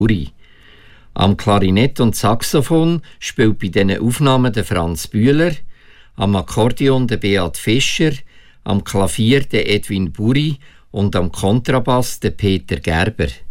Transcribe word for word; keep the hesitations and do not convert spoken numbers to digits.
Buri. Am Klarinett und Saxophon spielt bei diesen Aufnahmen der Franz Bühler, am Akkordeon der Beat Fischer, am Klavier der Edwin Buri und am Kontrabass der Peter Gerber.